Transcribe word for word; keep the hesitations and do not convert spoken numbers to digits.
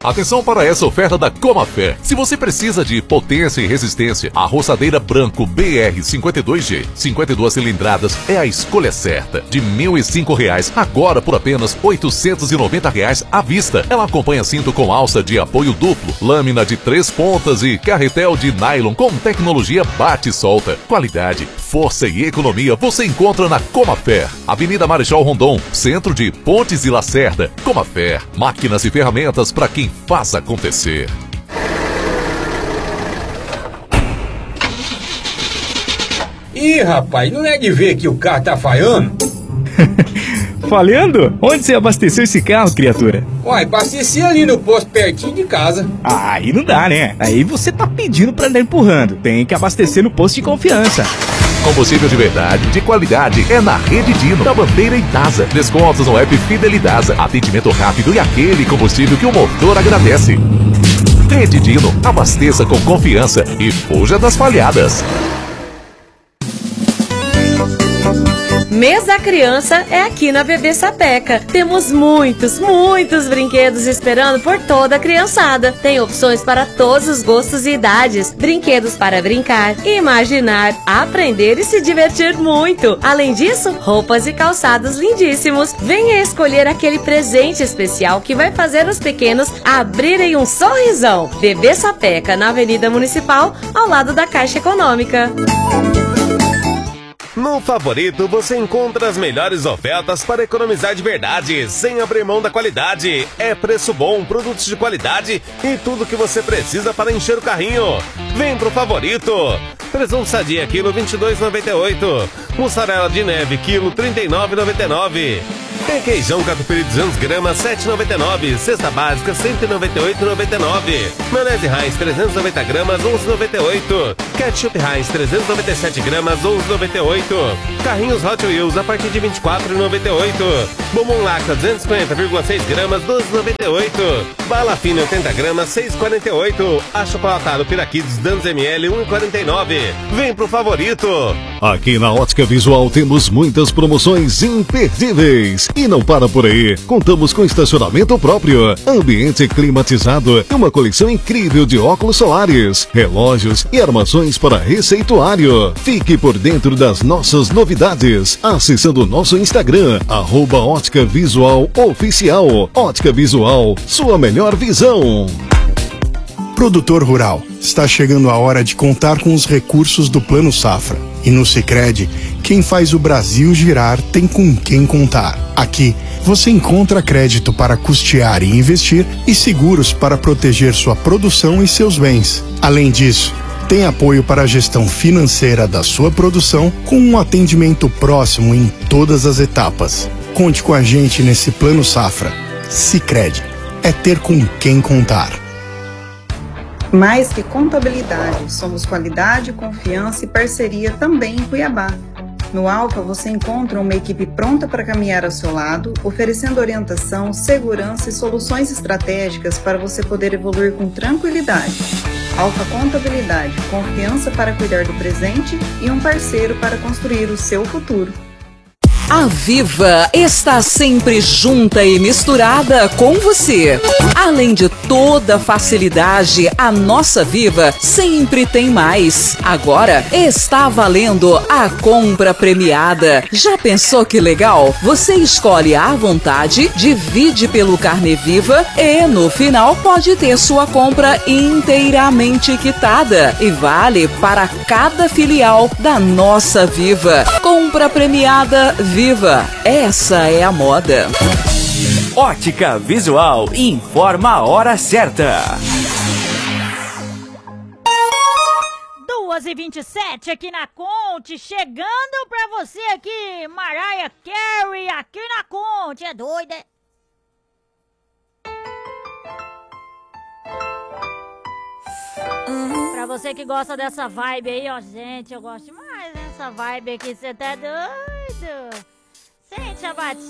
Atenção para essa oferta da Comafé. Se você precisa de potência e resistência, a roçadeira Branco B R cinquenta e dois G, cinquenta e duas cilindradas, é a escolha certa. De mil e cinco reais, agora por apenas oitocentos e noventa reais à vista. Ela acompanha cinto com alça de apoio duplo, lâmina de três pontas e carretel de nylon com tecnologia bate e solta. Qualidade, força e economia você encontra na Comafé. Avenida Marechal Rondon, centro de Pontes e Lacerda. Comafé, máquinas e ferramentas para quem faz acontecer. Ih, rapaz, não é de ver que o carro tá falhando? Falhando? Onde você abasteceu esse carro, criatura? Uai, abasteci ali no posto pertinho de casa. Ah, aí não dá, né? Aí você tá pedindo pra andar empurrando. Tem que abastecer no posto de confiança. Combustível de verdade, de qualidade, é na Rede Dino, da Bandeira e Dasa. Descontos no app Fidelidasa. Atendimento rápido e aquele combustível que o motor agradece. Rede Dino, abasteça com confiança e fuja das falhadas. Mês da Criança é aqui na Bebê Sapeca. Temos muitos, muitos brinquedos esperando por toda a criançada. Tem opções para todos os gostos e idades. Brinquedos para brincar, imaginar, aprender e se divertir muito. Além disso, roupas e calçados lindíssimos. Venha escolher aquele presente especial que vai fazer os pequenos abrirem um sorrisão. Bebê Sapeca, na Avenida Municipal, ao lado da Caixa Econômica. No Favorito você encontra as melhores ofertas para economizar de verdade, sem abrir mão da qualidade. É preço bom, produtos de qualidade e tudo que você precisa para encher o carrinho. Vem pro Favorito. Presunto Sadia, quilo vinte e dois reais e noventa e oito centavos. Mussarela de neve, quilo trinta e nove reais e noventa e nove centavos. Requeijão catupiry duzentos gramas, sete reais e noventa e nove centavos. Cesta básica, cento e noventa e oito reais e noventa e nove centavos. Maionese Heinz, trezentos e noventa gramas, onze reais e noventa e oito centavos. Ketchup Heinz, trezentos e noventa e sete gramas, onze reais e noventa e oito centavos. Carrinhos Hot Wheels a partir de vinte e quatro reais e noventa e oito centavos. Bombom Lacta, duzentos e cinquenta vírgula seis gramas, doze reais e noventa e oito centavos. Bala Fina, oitenta gramas, seis reais e quarenta e oito centavos. Achocolatado Piraquids, duzentos mililitros, um real e quarenta e nove centavos. Vem pro Favorito. Aqui na Ótica Visual temos muitas promoções imperdíveis. E não para por aí. Contamos com estacionamento próprio, ambiente climatizado e uma coleção incrível de óculos solares, relógios e armações para receituário. Fique por dentro das nossas novidades acessando o nosso Instagram, arroba Ótica Visual Oficial. Ótica Visual, sua melhor visão. Produtor rural, está chegando a hora de contar com os recursos do Plano Safra. E no Sicredi, quem faz o Brasil girar tem com quem contar. Aqui, você encontra crédito para custear e investir e seguros para proteger sua produção e seus bens. Além disso, tem apoio para a gestão financeira da sua produção com um atendimento próximo em todas as etapas. Conte com a gente nesse Plano Safra. Sicredi, é ter com quem contar. Mais que contabilidade, somos qualidade, confiança e parceria também em Cuiabá. No Alfa você encontra uma equipe pronta para caminhar ao seu lado, oferecendo orientação, segurança e soluções estratégicas para você poder evoluir com tranquilidade. Alfa Contabilidade, confiança para cuidar do presente e um parceiro para construir o seu futuro. A Viva está sempre junta e misturada com você. Além de toda facilidade, a nossa Viva sempre tem mais. Agora está valendo a compra premiada. Já pensou que legal? Você escolhe à vontade, divide pelo Carnê Viva e no final pode ter sua compra inteiramente quitada e vale para cada filial da nossa Viva. Compra premiada Viva, essa é a moda. Ótica Visual informa a hora certa. duas e vinte e sete aqui na Conte, chegando pra você aqui, Mariah Carey aqui na Conte, é doida? Uhum. Pra você que gosta dessa vibe aí, ó, gente, eu gosto demais dessa vibe aqui, você tá doido? Sente a batida.